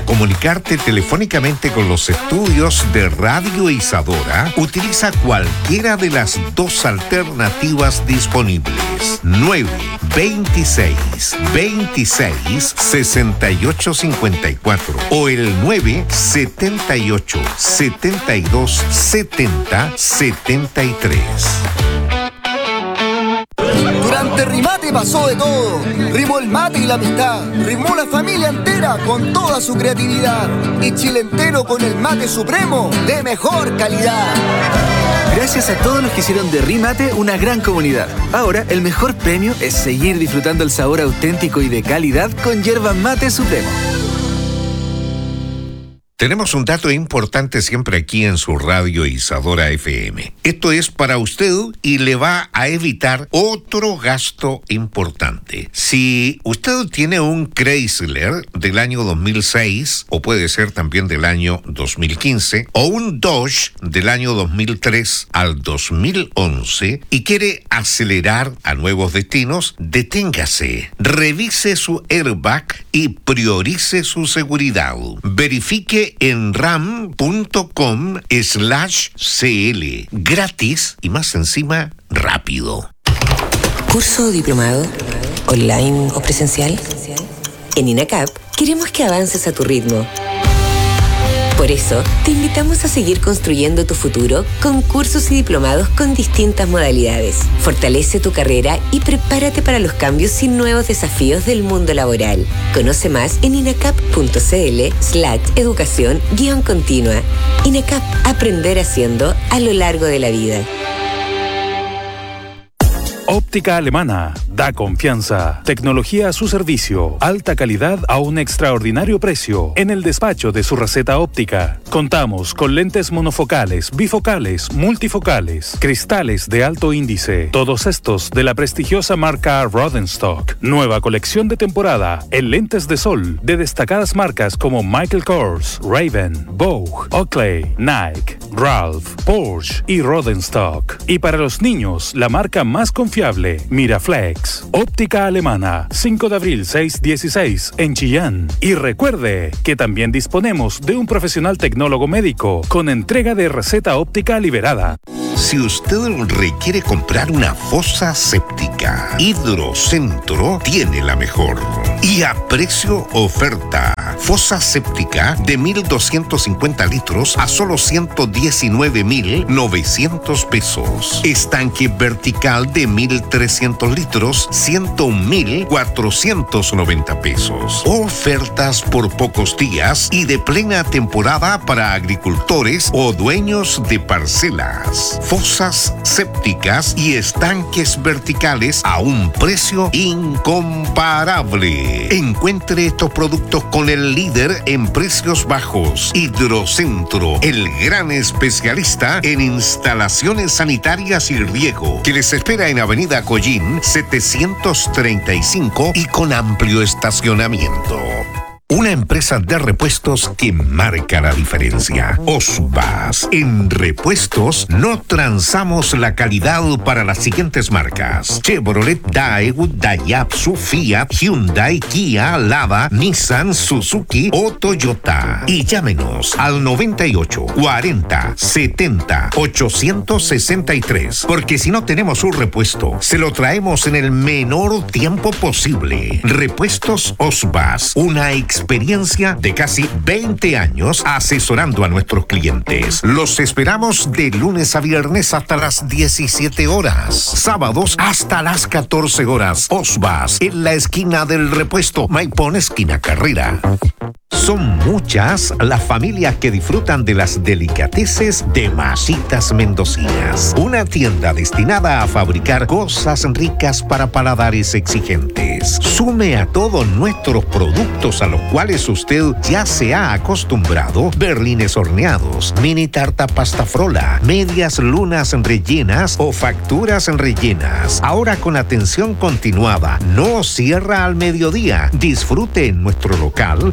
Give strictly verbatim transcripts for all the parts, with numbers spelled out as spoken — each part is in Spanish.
Para comunicarte telefónicamente con los estudios de Radio Isadora, utiliza cualquiera de las dos alternativas disponibles. nueve veintiséis veintiséis sesenta y ocho cincuenta y cuatro o el nueve setenta y ocho setenta y dos setenta setenta y tres. Durante Rimate pasó de todo. Rimó el mate y la amistad. Rimó la familia entera con toda su creatividad. Y Chile entero con el mate supremo de mejor calidad. Gracias a todos los que hicieron de Rimate una gran comunidad. Ahora, el mejor premio es seguir disfrutando el sabor auténtico y de calidad con yerba mate supremo. Tenemos un dato importante siempre aquí en su radio Isadora F M. Esto es para usted y le va a evitar otro gasto importante. Si usted tiene un Chrysler del año dos mil seis, o puede ser también del año dos mil quince, o un Dodge del año dos mil tres al dos mil once, y quiere acelerar a nuevos destinos, deténgase, revise su airbag y priorice su seguridad. Verifique en ram.com slash cl. Gratis y más encima rápido. ¿Curso o diplomado? ¿Online o presencial? En INACAP queremos que avances a tu ritmo. Por eso, te invitamos a seguir construyendo tu futuro con cursos y diplomados con distintas modalidades. Fortalece tu carrera y prepárate para los cambios y nuevos desafíos del mundo laboral. Conoce más en inacap.cl slash educación guión continua. INACAP, aprender haciendo a lo largo de la vida. Óptica Alemana. Da confianza. Tecnología a su servicio. Alta calidad a un extraordinario precio. En el despacho de su receta óptica. Contamos con lentes monofocales, bifocales, multifocales, cristales de alto índice. Todos estos de la prestigiosa marca Rodenstock. Nueva colección de temporada en lentes de sol de destacadas marcas como Michael Kors, Raven, Vogue, Oakley, Nike, Ralph, Porsche y Rodenstock. Y para los niños, la marca más confiable, Miraflex. Óptica Alemana, cinco de abril seiscientos dieciséis en Chillán. Y recuerde que también disponemos de un profesional tecnólogo médico con entrega de receta óptica liberada. Si usted requiere comprar una fosa séptica, Hidrocentro tiene la mejor. Y a precio oferta. Fosa séptica de mil doscientos cincuenta litros a solo ciento diecinueve mil novecientos pesos. Estanque vertical de mil trescientos litros, ciento un mil cuatrocientos noventa pesos. Ofertas por pocos días y de plena temporada para agricultores o dueños de parcelas. Fosas sépticas y estanques verticales a un precio incomparable. Encuentre estos productos con el líder en precios bajos. Hidrocentro, el gran especialista en instalaciones sanitarias y riego, que les espera en Avenida Collín setecientos treinta y cinco y con amplio estacionamiento. Una empresa de repuestos que marca la diferencia. Osbas. En repuestos no transamos la calidad para las siguientes marcas: Chevrolet, Daewoo, Daihatsu, Fiat, Hyundai, Kia, Lada, Nissan, Suzuki o Toyota. Y llámenos al noventa y ocho, cuarenta, setenta, ochocientos sesenta y tres, porque si no tenemos un repuesto, se lo traemos en el menor tiempo posible. Repuestos Osbas, una experiencia de casi veinte años asesorando a nuestros clientes. Los esperamos de lunes a viernes hasta las diecisiete horas, sábados hasta las catorce horas. Osbas, en la esquina del repuesto, Maipón, esquina Carrera. Son muchas las familias que disfrutan de las delicateces de Masitas Mendocinas, una tienda destinada a fabricar cosas ricas para paladares exigentes. Sume a todos nuestros productos a los cuales usted ya se ha acostumbrado: berlines horneados, mini tarta pasta frola, medias lunas rellenas o facturas rellenas. Ahora con atención continuada, no cierra al mediodía. Disfrute en nuestro local del más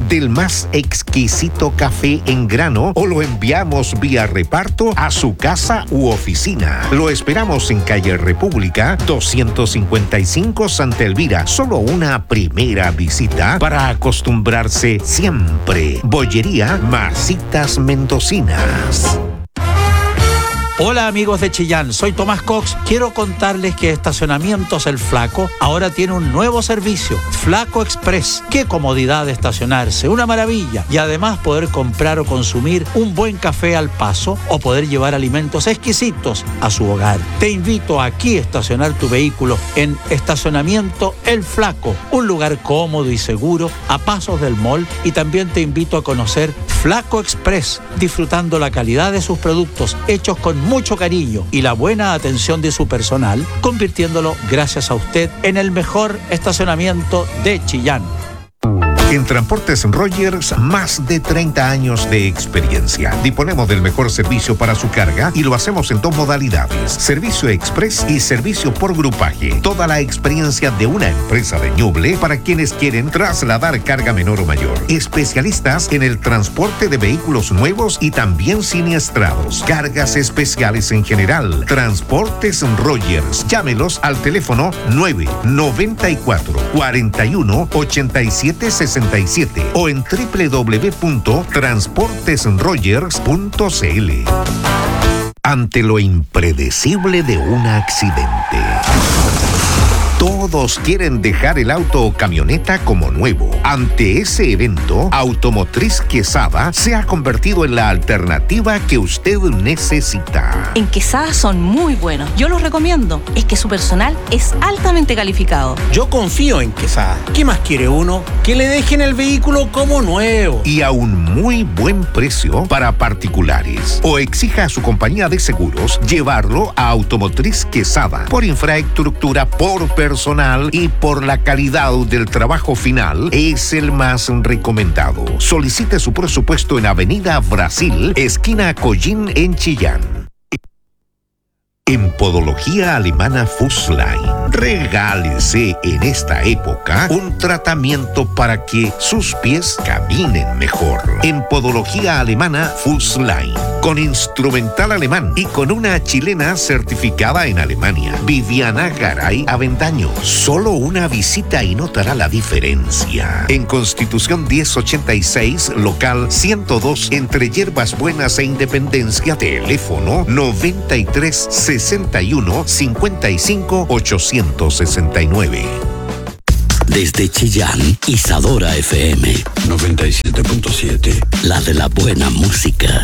más exquisito café en grano o lo enviamos vía reparto a su casa u oficina. Lo esperamos en calle República doscientos cincuenta y cinco Santa Elvira. Solo una primera visita para acostumbrarse siempre. Bollería Masitas Mendocinas. Hola amigos de Chillán, soy Tomás Cox. Quiero contarles que Estacionamientos El Flaco ahora tiene un nuevo servicio, Flaco Express. Qué comodidad de estacionarse, una maravilla. Y además poder comprar o consumir un buen café al paso o poder llevar alimentos exquisitos a su hogar. Te invito aquí a estacionar tu vehículo en Estacionamiento El Flaco, un lugar cómodo y seguro a pasos del mall, y también te invito a conocer Flaco Express, disfrutando la calidad de sus productos hechos con mucho cariño y la buena atención de su personal, convirtiéndolo, gracias a usted, en el mejor estacionamiento de Chillán. En Transportes Rogers, más de treinta años de experiencia. Disponemos del mejor servicio para su carga y lo hacemos en dos modalidades: servicio express y servicio por grupaje. Toda la experiencia de una empresa de Ñuble para quienes quieren trasladar carga menor o mayor. Especialistas en el transporte de vehículos nuevos y también siniestrados. Cargas especiales en general. Transportes Rogers. Llámelos al teléfono nueve noventa y cuatro, cuarenta y uno, ochenta y siete, sesenta y siete o en doble u doble u doble u punto transportes rogers punto c l. Ante lo impredecible de un accidente, todos quieren dejar el auto o camioneta como nuevo. Ante ese evento, Automotriz Quesada se ha convertido en la alternativa que usted necesita. En Quesada son muy buenos. Yo los recomiendo. Es que su personal es altamente calificado. Yo confío en Quesada. ¿Qué más quiere uno? Que le dejen el vehículo como nuevo. Y a un muy buen precio para particulares. O exija a su compañía de seguros llevarlo a Automotriz Quesada. Por infraestructura, por personal y por la calidad del trabajo final, es el más recomendado. Solicite su presupuesto en Avenida Brasil, esquina Collín, en Chillán. En Podología Alemana Fußlein, regálese en esta época un tratamiento para que sus pies caminen mejor. En Podología Alemana Fußlein, con instrumental alemán y con una chilena certificada en Alemania, Viviana Garay Avendaño. Solo una visita y notará la diferencia. En Constitución diez ochenta y seis, local ciento dos, entre Hierbas Buenas e Independencia, teléfono noventa y tres, sesenta y uno, cincuenta y cinco, ochocientos sesenta y nueve. Desde Chillán, Isadora F M noventa y siete punto siete, la de la buena música.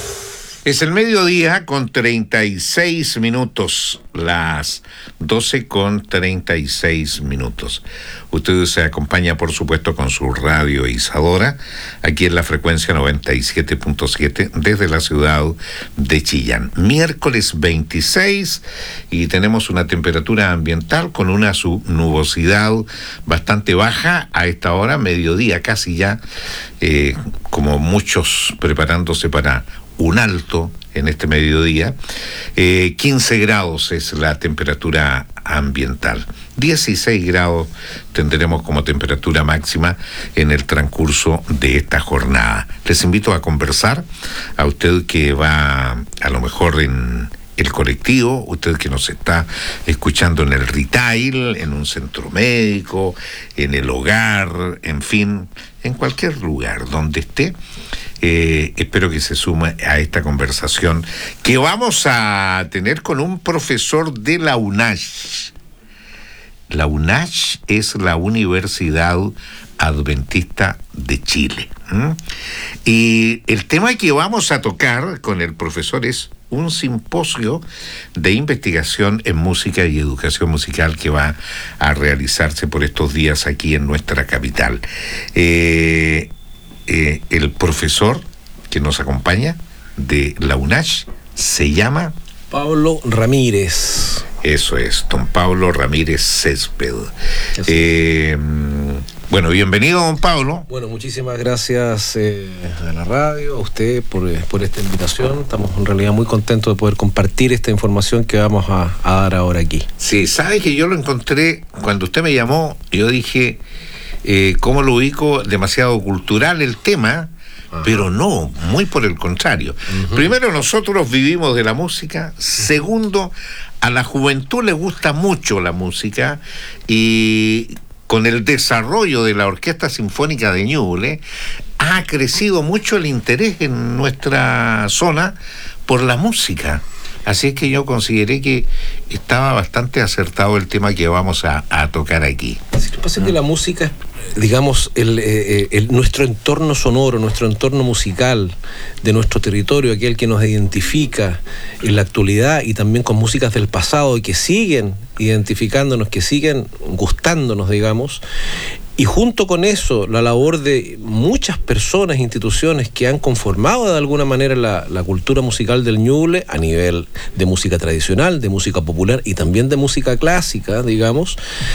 Es el mediodía con treinta y seis minutos, las doce con treinta y seis minutos. Usted se acompaña, por supuesto, con su radio Isadora, aquí en la frecuencia noventa y siete punto siete, desde la ciudad de Chillán. Miércoles veintiséis, y tenemos una temperatura ambiental con una subnubosidad bastante baja a esta hora, mediodía casi ya, eh, como muchos preparándose para un alto en este mediodía. eh, quince grados es la temperatura ambiental. dieciséis grados tendremos como temperatura máxima en el transcurso de esta jornada. Les invito a conversar, a usted que va a lo mejor en el colectivo, usted que nos está escuchando en el retail, en un centro médico, en el hogar, en fin, en cualquier lugar donde esté. Eh, espero que se sume a esta conversación que vamos a tener con un profesor de la UNACH. La UNACH es la Universidad Adventista de Chile. ¿Mm? Y el tema que vamos a tocar con el profesor es un simposio de investigación en música y educación musical que va a realizarse por estos días aquí en nuestra capital. Eh, eh, el profesor que nos acompaña de la UNACH se llama Pablo Ramírez. Eso es, don Pablo Ramírez Césped. Eh, bueno, bienvenido, don Pablo. Bueno, muchísimas gracias eh, a la radio, a usted por, eh, por esta invitación. Estamos en realidad muy contentos de poder compartir esta información que vamos a, a dar ahora aquí. Sí, sabe que yo lo encontré, cuando usted me llamó, yo dije, eh, ¿cómo lo ubico? Demasiado cultural el tema. Ajá. Pero no, muy por el contrario. Uh-huh. Primero, nosotros vivimos de la música. Segundo, a la juventud le gusta mucho la música, y con el desarrollo de la Orquesta Sinfónica de Ñuble ha crecido mucho el interés en nuestra zona por la música. Así es que yo consideré que estaba bastante acertado el tema que vamos a, a tocar aquí. Lo que pasa es que la música es, digamos, el, el, el, nuestro entorno sonoro, nuestro entorno musical de nuestro territorio, aquel que nos identifica en la actualidad, y también con músicas del pasado y que siguen identificándonos, que siguen gustándonos, digamos. Y junto con eso, la labor de muchas personas e instituciones que han conformado de alguna manera la, la cultura musical del Ñuble a nivel de música tradicional, de música popular y también de música clásica, digamos,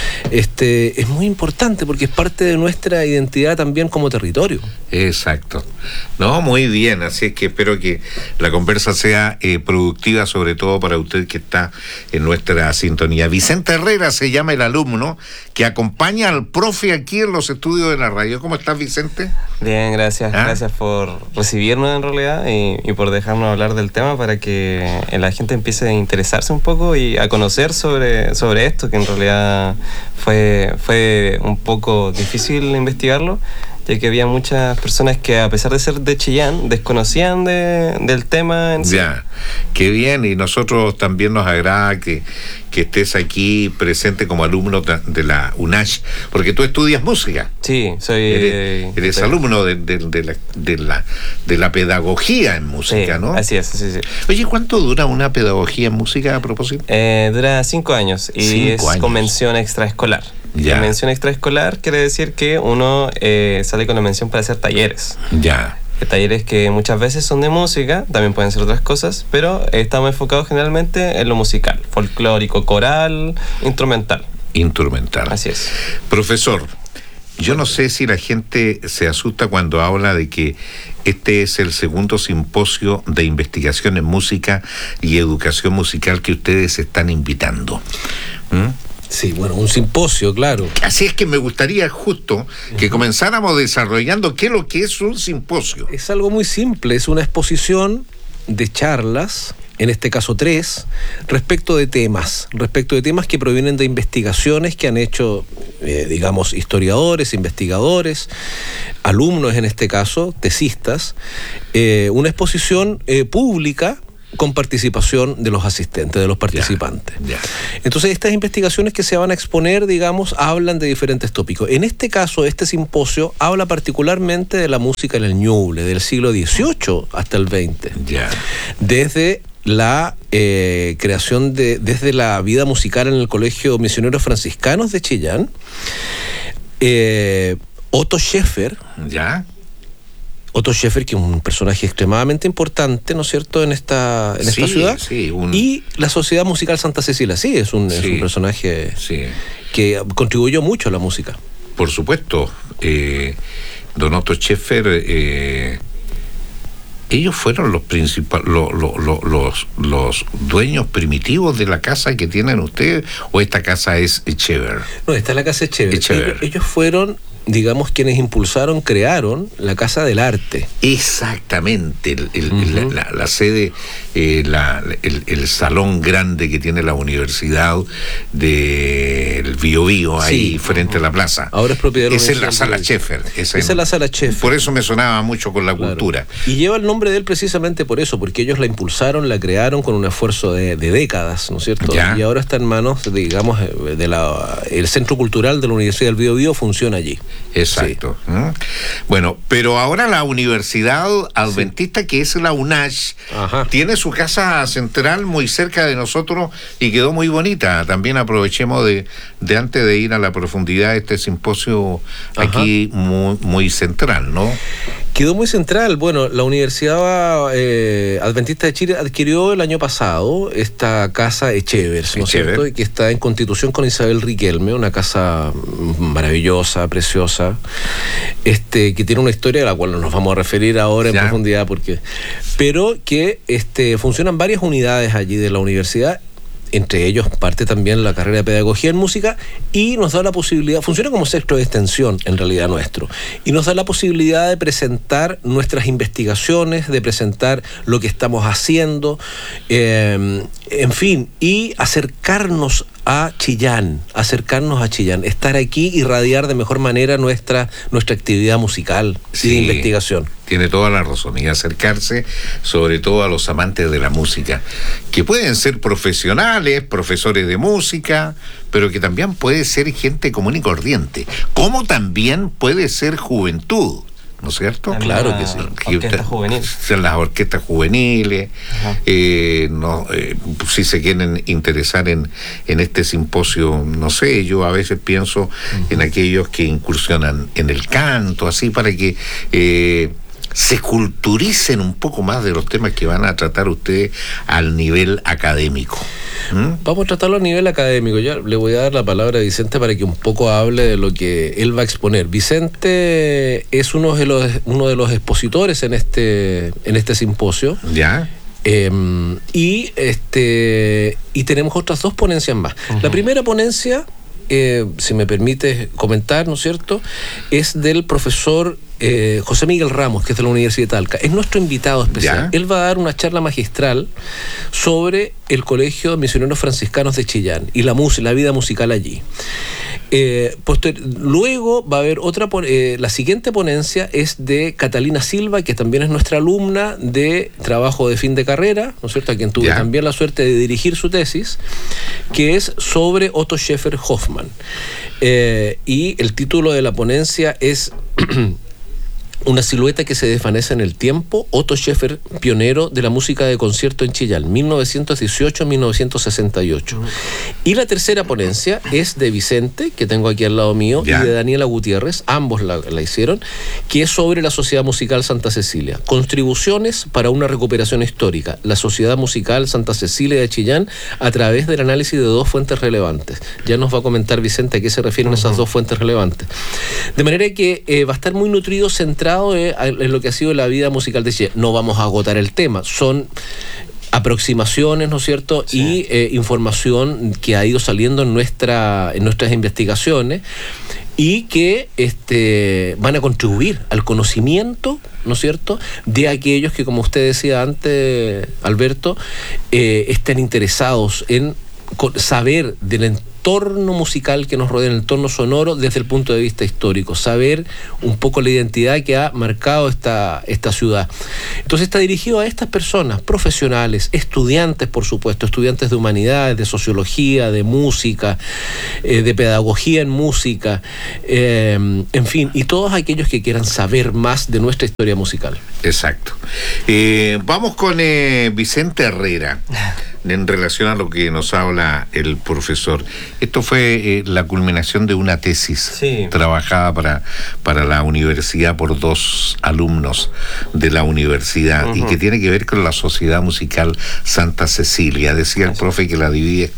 este, es muy importante porque es parte de nuestra identidad también como territorio. Exacto. No, muy bien, así es que espero que la conversa sea eh, productiva, sobre todo para usted que está en nuestra sintonía. Vicente Herrera se llama el alumno que acompaña al profe aquí en los estudios de la radio. ¿Cómo estás, Vicente? Bien, gracias. ¿Ah? Gracias por recibirnos en realidad y, y por dejarnos hablar del tema para que la gente empiece a interesarse un poco y a conocer sobre, sobre esto, que en realidad fue, fue un poco difícil investigarlo, ya que había muchas personas que, a pesar de ser de Chillán, desconocían de, del tema en sí. Ya, qué bien, y nosotros también nos agrada que, que estés aquí presente como alumno de la UNACH, porque tú estudias música. Sí, soy... Eres, eres de, alumno de, de, de, la, de, la, de la pedagogía en música, sí, ¿no? Así es, sí, sí. Oye, ¿cuánto dura una pedagogía en música a propósito? Eh, dura cinco años y cinco es años. Con mención extraescolar. Ya. La mención extraescolar quiere decir que uno eh, sale con la mención para hacer talleres. Ya. Talleres que muchas veces son de música, también pueden ser otras cosas, pero estamos enfocados generalmente en lo musical, folclórico, coral, instrumental. Instrumental. Así es. Profesor, yo no sé si la gente se asusta cuando habla de que este es el segundo simposio de investigación en música y educación musical que ustedes están invitando. ¿Mm? Sí, bueno, un simposio, claro. Así es que me gustaría justo que comenzáramos desarrollando qué es lo que es un simposio. Es algo muy simple, es una exposición de charlas, en este caso tres, respecto de temas, respecto de temas que provienen de investigaciones que han hecho, eh, digamos, historiadores, investigadores, alumnos en este caso, tesistas, eh, una exposición eh, pública, con participación de los asistentes, de los participantes. Ya, ya. Entonces, estas investigaciones que se van a exponer, digamos, hablan de diferentes tópicos. En este caso, este simposio habla particularmente de la música en el Ñuble, del siglo dieciocho hasta el veinte. Ya. Desde la eh, creación de, desde la vida musical en el Colegio Misioneros Franciscanos de Chillán, eh, Otto Schäfer, ya. Otto Schäfer, que es un personaje extremadamente importante, ¿no es cierto?, en esta, en esta sí, ciudad. Sí, un... Y la Sociedad Musical Santa Cecilia, sí, es un, sí, es un personaje sí. que contribuyó mucho a la música. Por supuesto. Eh, don Otto Schäfer, eh, ellos fueron los principales, lo, lo, lo, los, los dueños primitivos de la casa que tienen ustedes, o esta casa es Echever. No, esta es la casa Echever. Echever. Ellos, ellos fueron, digamos, quienes impulsaron, crearon la Casa del Arte. Exactamente, el, el, uh-huh. la, la, la sede, eh, la, el, el salón grande que tiene la Universidad del Bío Bío, ahí sí, frente uh-huh. a la plaza. Ahora es propiedad de la Esa es la sala Schäfer. Esa es la sala Schäfer. Por eso me sonaba mucho con la claro. cultura. Y lleva el nombre de él precisamente por eso, porque ellos la impulsaron, la crearon con un esfuerzo de, de décadas, ¿no es cierto? Ya. Y ahora está en manos, digamos, de la, el Centro Cultural de la Universidad del Bío Bío funciona allí. Exacto. Sí. ¿Mm? Bueno, pero ahora la Universidad Adventista, sí. que es la UNACH, Ajá. tiene su casa central muy cerca de nosotros y quedó muy bonita. También aprovechemos de, de antes de ir a la profundidad de este simposio aquí muy, muy central, ¿no? Quedó muy central. Bueno, la Universidad eh, Adventista de Chile adquirió el año pasado esta casa Echever, ¿no es cierto? Y que está en Constitución con Isabel Riquelme, una casa maravillosa, preciosa, este, que tiene una historia a la cual no nos vamos a referir ahora en ya. profundidad, porque, pero que este, funcionan varias unidades allí de la universidad. entre ellos parte también la carrera de pedagogía en música, y nos da la posibilidad, funciona como centro de extensión en realidad nuestro, y nos da la posibilidad de presentar nuestras investigaciones, de presentar lo que estamos haciendo, eh, en fin, y acercarnos a Chillán, acercarnos a Chillán, estar aquí y irradiar de mejor manera nuestra, nuestra actividad musical sí, y de investigación. Tiene toda la razón, y acercarse sobre todo a los amantes de la música, que pueden ser profesionales, profesores de música, pero que también puede ser gente común y corriente, como también puede ser juventud, ¿no es cierto? También claro que sí. Orquesta juvenil. Son las orquestas juveniles, eh, no, eh, si se quieren interesar en, en este simposio, no sé, yo a veces pienso uh-huh. en aquellos que incursionan en el canto, así para que eh, se culturicen un poco más de los temas que van a tratar ustedes al nivel académico. ¿Mm? Vamos a tratarlo a nivel académico. Yo le voy a dar la palabra a Vicente para que un poco hable de lo que él va a exponer. Vicente es uno de los, uno de los expositores en este, en este simposio. Ya. Eh, y, este, y tenemos otras dos ponencias más. Uh-huh. La primera ponencia, eh, si me permite comentar, ¿no es cierto?, es del profesor Eh, José Miguel Ramos, que es de la Universidad de Talca. Es nuestro invitado especial. ¿Ya? Él va a dar una charla magistral sobre el Colegio de Misioneros Franciscanos de Chillán y la música, la vida musical allí. Eh, posterior, luego va a haber otra, eh, la siguiente ponencia es de Catalina Silva, que también es nuestra alumna de trabajo de fin de carrera, ¿no es cierto?, a quien tuve ¿Ya? también la suerte de dirigir su tesis, que es sobre Otto Schäfer Hoffmann. Eh, y el título de la ponencia es Una silueta que se desvanece en el tiempo, Otto Schäfer, pionero de la música de concierto en Chillán, mil novecientos dieciocho a mil novecientos sesenta y ocho. Y la tercera ponencia es de Vicente, que tengo aquí al lado mío, ¿Ya? y de Daniela Gutiérrez, ambos la, la hicieron, que es sobre la Sociedad Musical Santa Cecilia. Contribuciones para una recuperación histórica, la Sociedad Musical Santa Cecilia de Chillán, a través del análisis de dos fuentes relevantes. Ya nos va a comentar Vicente a qué se refieren uh-huh. esas dos fuentes relevantes. De manera que eh, va a estar muy nutrido, centrado en lo que ha sido la vida musical de Chile. No vamos a agotar el tema, son aproximaciones, ¿no es cierto?, sí. y eh, información que ha ido saliendo en, nuestra, en nuestras investigaciones y que este, van a contribuir al conocimiento, ¿no es cierto?, de aquellos que, como usted decía antes, Alberto, eh, estén interesados en saber del entorno musical que nos rodea, el entorno sonoro desde el punto de vista histórico, saber un poco la identidad que ha marcado esta, esta ciudad. Entonces está dirigido a estas personas, profesionales, estudiantes, por supuesto, estudiantes de humanidades, de sociología, de música, eh, de pedagogía en música, eh, en fin, y todos aquellos que quieran saber más de nuestra historia musical. Exacto. Eh, vamos con eh, Vicente Herrera. En relación a lo que nos habla el profesor, esto fue eh, la culminación de una tesis sí. trabajada para, para la universidad por dos alumnos de la universidad uh-huh. y que tiene que ver con la Sociedad Musical Santa Cecilia. Decía el profe que la divide